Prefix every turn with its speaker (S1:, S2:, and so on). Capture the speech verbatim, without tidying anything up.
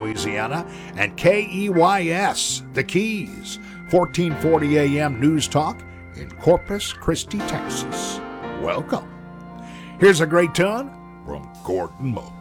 S1: Louisiana, and K E Y S, The Keys, fourteen forty A M News Talk in Corpus Christi, Texas. Welcome. Here's a great tune from Gordon Moe.